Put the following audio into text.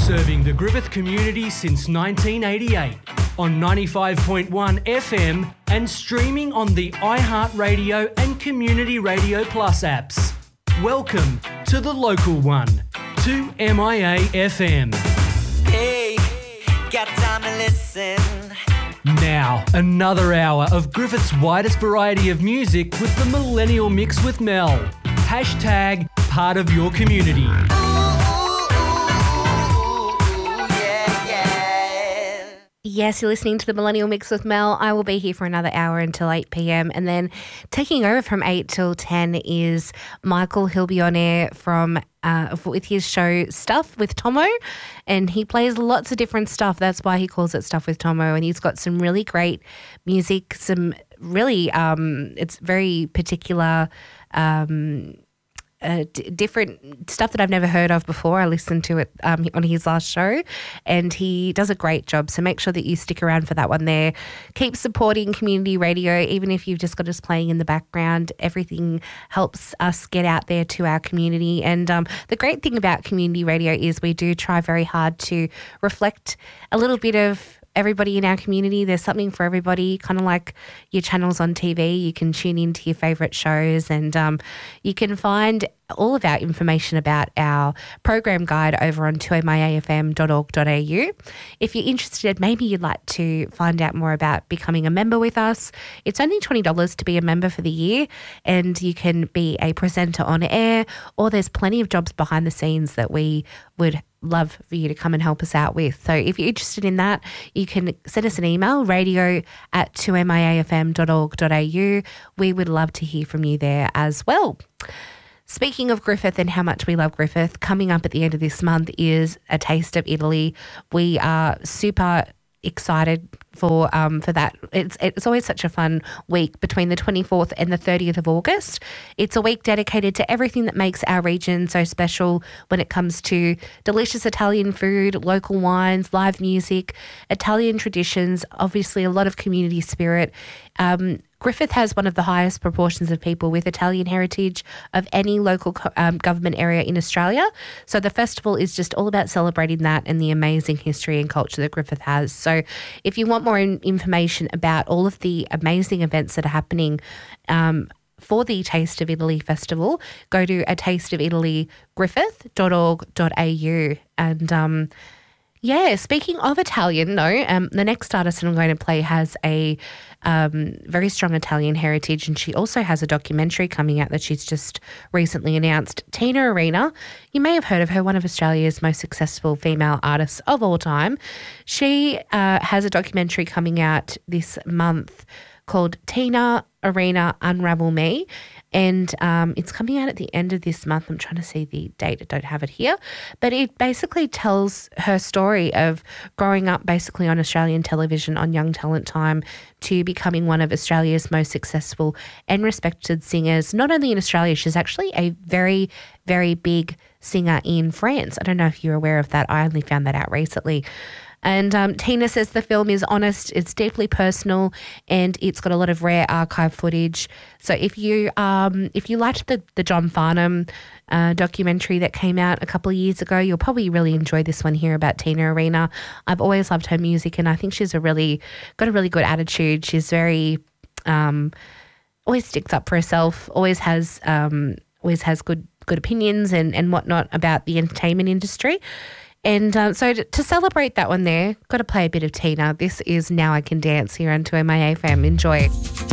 Serving the Griffith community since 1988 on 95.1 FM and streaming on the iHeartRadio and Community Radio Plus apps. Welcome to the local one, 2MIA FM. Hey, got time to listen. Now, another hour of Griffith's widest variety of music with the Millennial Mix with Mel. Hashtag part of your community. Yes, you're listening to the Millennial Mix with Mel. I will be here for another hour until 8 p.m. And then taking over from 8 till 10 is Michael. He'll be on air from with his show Stuff with Tomo, and he plays lots of different stuff. That's why he calls it Stuff with Tomo, and he's got some really great music, some really it's very particular different stuff that I've never heard of before. I listened to it on his last show, and he does a great job. So make sure that you stick around for that one there. Keep supporting community radio, even if you've just got us playing in the background. Everything helps us get out there to our community. And the great thing about community radio is we do try very hard to reflect a little bit of everybody in our community. There's something for everybody, kind of like your channels on TV. You can tune into your favourite shows, and you can find all of our information about our program guide over on 2miafm.org.au. If you're interested, maybe you'd like to find out more about becoming a member with us. It's only $20 to be a member for the year, and you can be a presenter on air, or there's plenty of jobs behind the scenes that we would love for you to come and help us out with. So if you're interested in that, you can send us an email, radio@2miafm.org.au. We would love to hear from you there as well. Speaking of Griffith and how much we love Griffith, coming up at the end of this month is A Taste of Italy. We are super excited for that. It's always such a fun week between the 24th and the 30th of August. It's a week dedicated to everything that makes our region so special when it comes to delicious Italian food, local wines, live music, Italian traditions, obviously a lot of community spirit. Griffith has one of the highest proportions of people with Italian heritage of any local government area in Australia. So the festival is just all about celebrating that and the amazing history and culture that Griffith has. So if you want more information about all of the amazing events that are happening for the Taste of Italy Festival, go to atasteofitallygriffith.org.au. And yeah, speaking of Italian, though, the next artist I'm going to play has a very strong Italian heritage, and she also has a documentary coming out that she's just recently announced. Tina Arena, you may have heard of her, one of Australia's most successful female artists of all time. She has a documentary coming out this month called Tina Arena Unravel Me, and it's coming out at the end of this month. I'm trying to see the date. I don't have it here. But it basically tells her story of growing up basically on Australian television on Young Talent Time to becoming one of Australia's most successful and respected singers. Not only in Australia, she's actually a very, very big singer in France. I don't know if you're aware of that. I only found that out recently. And Tina says the film is honest, it's deeply personal, and it's got a lot of rare archive footage. So if you liked the John Farnham documentary that came out a couple of years ago, you'll probably really enjoy this one here about Tina Arena. I've always loved her music, and I think she's got a really good attitude. She's very always sticks up for herself, always has good opinions and whatnot about the entertainment industry. And so to celebrate that one there, got to play a bit of Tina. This is Now I Can Dance here on 2MIA FM. Enjoy.